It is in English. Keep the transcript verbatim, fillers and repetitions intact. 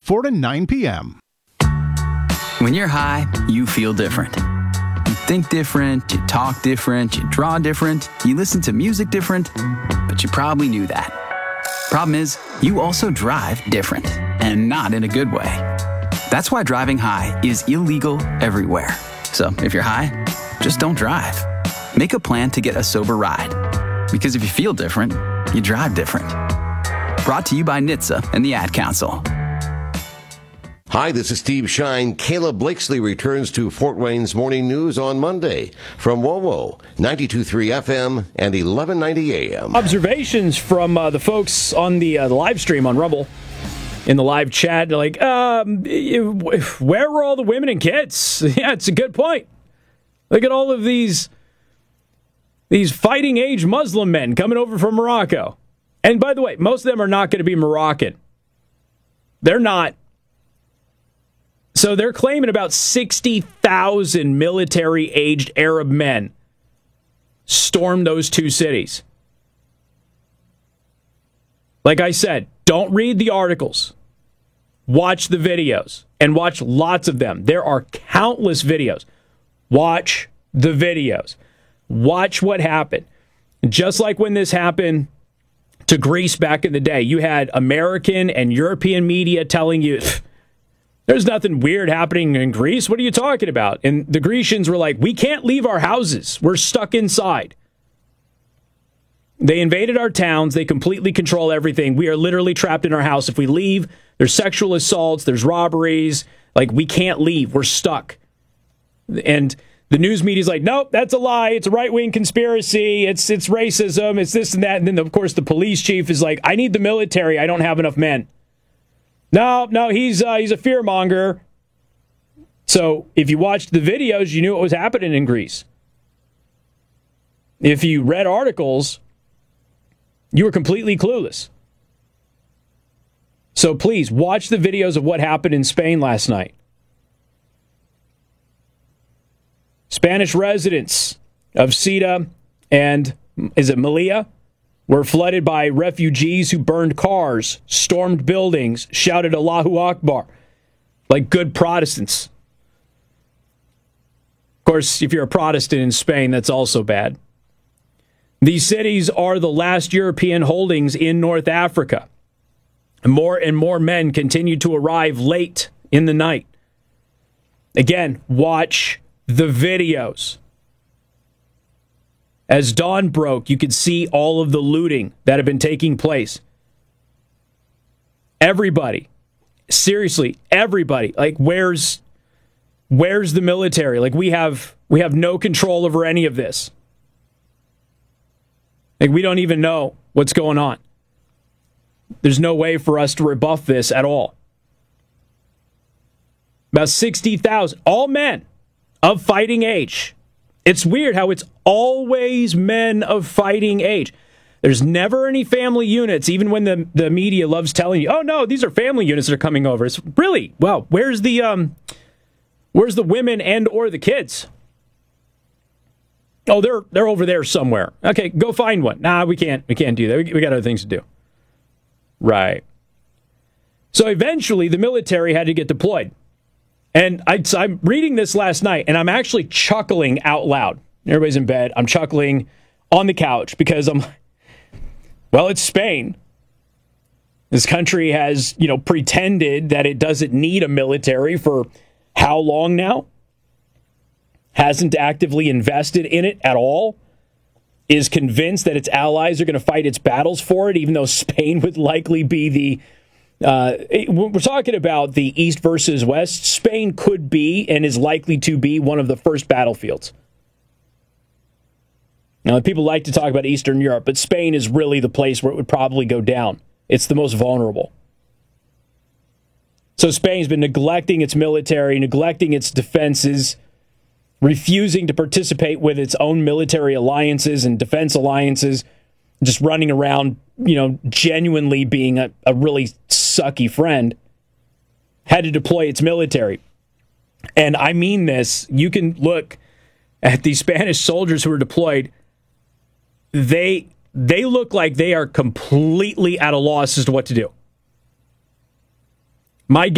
four to nine p.m. When you're high, you feel different. You think different, you talk different, you draw different, you listen to music different, but you probably knew that. Problem is, you also drive different, and not in a good way. That's why driving high is illegal everywhere. So if you're high, just don't drive. Make a plan to get a sober ride. Because if you feel different, you drive different. Brought to you by N H T S A and the Ad Council. Hi, this is Steve Shine. Caleb Blakesley returns to Fort Wayne's Morning News on Monday from W O W O, ninety-two point three F M and eleven ninety A M. Observations from uh, the folks on the, uh, the live stream on Rumble in the live chat. They're like, um, where were all the women and kids? Yeah, it's a good point. Look at all of these, these fighting age Muslim men coming over from Morocco. And by the way, most of them are not going to be Moroccan. They're not. So they're claiming about sixty thousand military-aged Arab men stormed those two cities. Like I said, don't read the articles. Watch the videos, and watch lots of them. There are countless videos. Watch the videos. Watch what happened. Just like when this happened to Greece back in the day, you had American and European media telling you, there's nothing weird happening in Greece. What are you talking about? And the Grecians were like, we can't leave our houses. We're stuck inside. They invaded our towns. They completely control everything. We are literally trapped in our house. If we leave, there's sexual assaults, there's robberies. Like, we can't leave. We're stuck. And the news media's like, nope, that's a lie. It's a right-wing conspiracy. It's it's racism. It's this and that. And then, of course, the police chief is like, I need the military. I don't have enough men. No, no, he's uh, he's a fearmonger. So if you watched the videos, you knew what was happening in Greece. If you read articles, you were completely clueless. So please, watch the videos of what happened in Spain last night. Spanish residents of Ceuta and, is it Melilla? Were flooded by refugees who burned cars, stormed buildings, shouted Allahu Akbar, like good Protestants. Of course, if you're a Protestant in Spain, that's also bad. These cities are the last European holdings in North Africa. More and more men continue to arrive late in the night. Again, watch the videos. As dawn broke, you could see all of the looting that had been taking place. Everybody, seriously, everybody, like, where's where's the military? Like, we have we have no control over any of this. Like, we don't even know what's going on. There's no way for us to rebuff this at all. About sixty thousand, all men of fighting age. It's weird how it's always men of fighting age. There's never any family units, even when the, the media loves telling you, oh, no, these are family units that are coming over. It's really, well, where's the um, where's the women and or the kids? Oh, they're they're over there somewhere. Okay, go find one. Nah, we can't. We can't do that. We, we got other things to do. Right. So eventually, the military had to get deployed. And I, so I'm reading this last night, and I'm actually chuckling out loud. Everybody's in bed. I'm chuckling on the couch because I'm, well, it's Spain. This country has, you know, pretended that it doesn't need a military for how long now? Hasn't actively invested in it at all. Is convinced that its allies are going to fight its battles for it, even though Spain would likely be the... Uh, we're talking about the East versus West. Spain could be and is likely to be one of the first battlefields. Now, people like to talk about Eastern Europe, but Spain is really the place where it would probably go down. It's the most vulnerable. So Spain's been neglecting its military, neglecting its defenses, refusing to participate with its own military alliances and defense alliances, just running around, you know, genuinely being a, a really sucky friend, had to deploy its military. And I mean this, you can look at the Spanish soldiers who were deployed. They they look like they are completely at a loss as to what to do. My